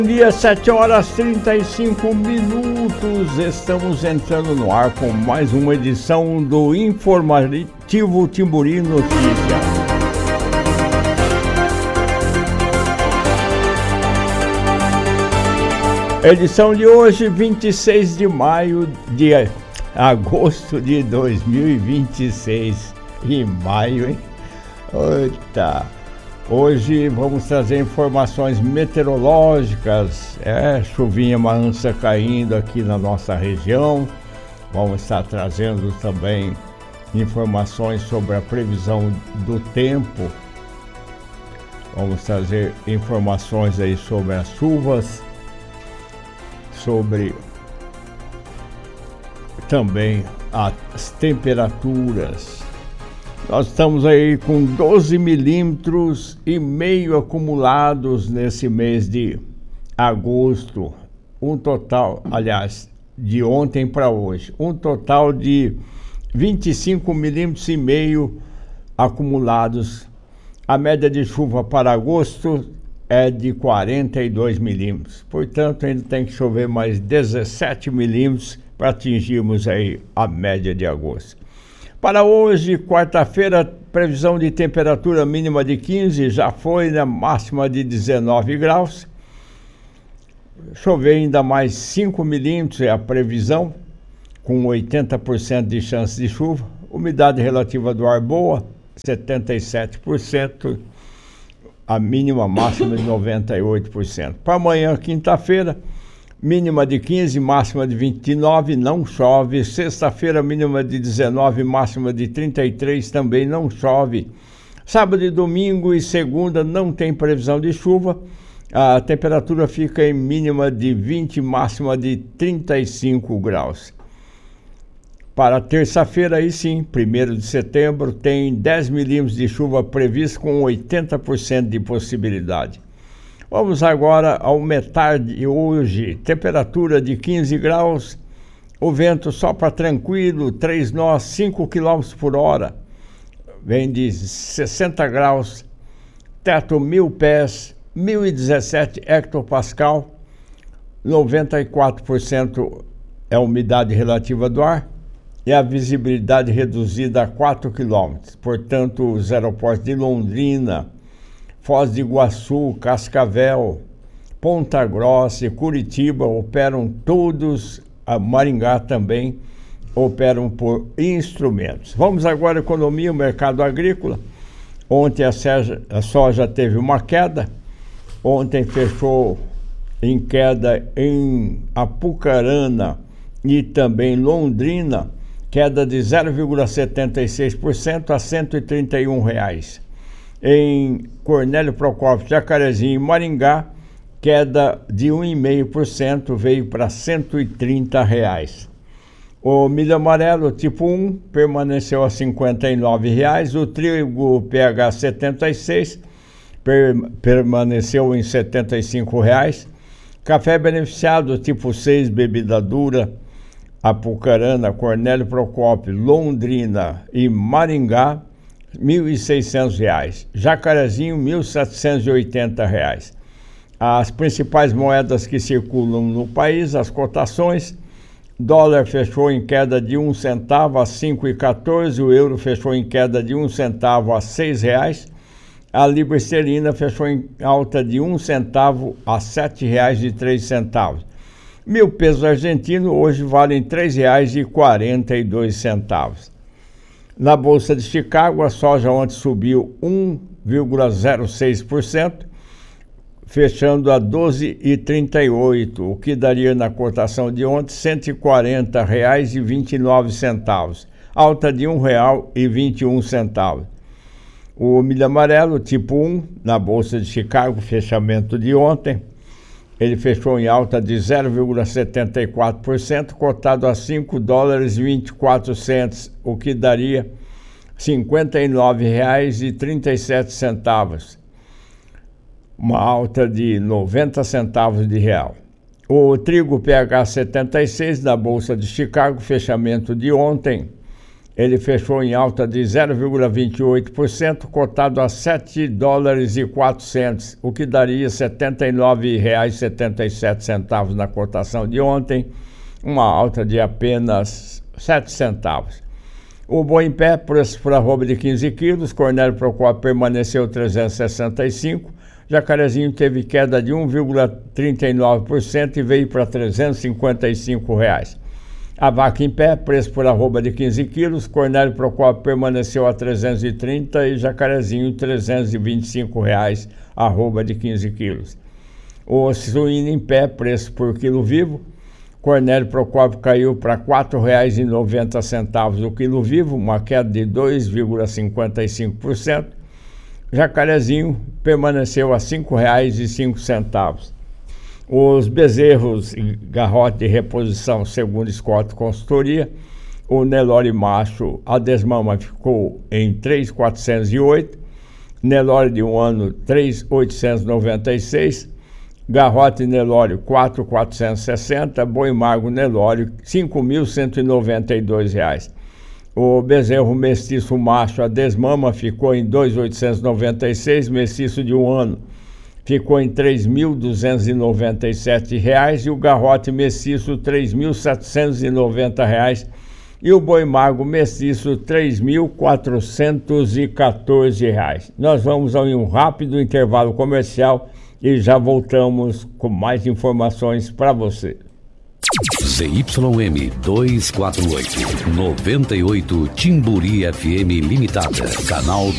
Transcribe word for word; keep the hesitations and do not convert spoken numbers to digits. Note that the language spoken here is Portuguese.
Bom dia, sete horas e trinta e cinco minutos, estamos entrando no ar com mais uma edição do Informativo Timburi Notícias. Edição de hoje, vinte e seis de maio de agosto de dois mil e vinte e seis. E maio, hein? Eita! Hoje vamos trazer informações meteorológicas, é, chuvinha mansa caindo aqui na nossa região. Vamos estar trazendo também informações sobre a previsão do tempo. Vamos trazer informações aí sobre as chuvas, sobre também as temperaturas. Nós estamos aí com doze milímetros e meio acumulados nesse mês de agosto. Um total, aliás, de ontem para hoje, um total de vinte e cinco milímetros e meio acumulados. A média de chuva para agosto é de quarenta e dois milímetros. Portanto, ainda tem que chover mais dezessete milímetros para atingirmos aí a média de agosto. Para hoje, quarta-feira, previsão de temperatura mínima de quinze, já foi na máxima de dezenove graus. Chover ainda mais cinco milímetros é a previsão, com oitenta por cento de chance de chuva. Umidade relativa do ar boa, setenta e sete por cento. A mínima máxima de noventa e oito por cento. Para amanhã, quinta-feira, mínima de quinze, máxima de vinte e nove, não chove. Sexta-feira, mínima de dezenove, máxima de trinta e três, também não chove. Sábado e domingo e segunda não tem previsão de chuva. A temperatura fica em mínima de vinte, máxima de trinta e cinco graus. Para terça-feira, aí sim, primeiro de setembro, tem dez milímetros de chuva previsto com oitenta por cento de possibilidade. Vamos agora aumentar de hoje, temperatura de quinze graus, o vento sopra tranquilo, três nós, cinco quilômetros por hora, vem de sessenta graus, teto mil pés, mil e dezessete hectopascal, noventa e quatro por cento é a umidade relativa do ar e a visibilidade reduzida a quatro quilômetros, portanto os aeroportos de Londrina, Foz do Iguaçu, Cascavel, Ponta Grossa e Curitiba operam todos, a Maringá também operam por instrumentos. Vamos agora à economia, o mercado agrícola. Ontem a soja, a soja teve uma queda, ontem fechou em queda em Apucarana e também Londrina, queda de zero vírgula setenta e seis por cento a cento e trinta e um reais. Em Cornélio Procópio, Jacarezinho e Maringá, queda de um vírgula cinco por cento, veio para cento e trinta reais. O milho amarelo tipo um permaneceu a cinquenta e nove reais, o trigo P H setenta e seis per, permaneceu em setenta e cinco reais, café beneficiado tipo seis bebida dura, Apucarana, Cornélio Procópio, Londrina e Maringá, mil e seiscentos reais. Jacarezinho, mil setecentos e oitenta reais. As principais moedas que circulam no país, as cotações: dólar fechou em queda de um centavo a cinco e quatorze, o euro fechou em queda de um centavo a seis reais, a libra esterlina fechou em alta de um centavo a sete reais e três centavos. Mil pesos argentinos hoje valem três reais e quarenta e dois centavos. Na Bolsa de Chicago, a soja ontem subiu um vírgula zero seis por cento, fechando a doze reais e trinta e oito, o que daria na cotação de ontem cento e quarenta reais e vinte e nove centavos, alta de um real e vinte e um centavos. O milho amarelo tipo um, na Bolsa de Chicago, fechamento de ontem, ele fechou em alta de zero vírgula setenta e quatro por cento, cotado a cinco dólares e vinte e quatro centavos, o que daria cinquenta e nove reais e trinta e sete centavos, uma alta de noventa centavos de real. O trigo P H setenta e seis da Bolsa de Chicago, fechamento de ontem, ele fechou em alta de zero vírgula vinte e oito por cento, cotado a sete dólares e quatrocentos, o que daria setenta e nove reais e setenta e sete centavos na cotação de ontem, uma alta de apenas sete centavos. O boi em pé, preço por arroba de quinze quilos, Cornélio Procópio permaneceu trezentos e sessenta e cinco, Jacarezinho teve queda de um vírgula trinta e nove por cento e veio para trezentos e cinquenta e cinco reais. A vaca em pé, preço por arroba de quinze quilos, Cornélio Procópio permaneceu a trezentos e trinta e Jacarezinho trezentos e vinte e cinco reais, arroba de quinze quilos. O suíno em pé, preço por quilo vivo, Cornélio Procópio caiu para quatro reais e noventa centavos o quilo vivo, uma queda de dois vírgula cinquenta e cinco por cento. Jacarezinho permaneceu a cinco reais e cinco centavos. Os bezerros e garrote de reposição, segundo Scott Consultoria, o Nelore macho, a desmama ficou em três mil quatrocentos e oito, Nelore de um ano três mil oitocentos e noventa e seis, garrote Nelore quatro mil quatrocentos e sessenta, boi mago Nelore cinco mil cento e noventa e dois reais. O bezerro mestiço macho, a desmama, ficou em dois mil oitocentos e noventa e seis, mestiço de um ano ficou em três mil duzentos e noventa e sete reais e o garrote mestiço três mil setecentos e noventa reais e o boi mago mestiço três mil quatrocentos e quatorze reais. Nós vamos a um rápido intervalo comercial e já voltamos com mais informações para você. Z Y M duzentos e quarenta e oito, noventa e oito Timburi F M Limitada, canal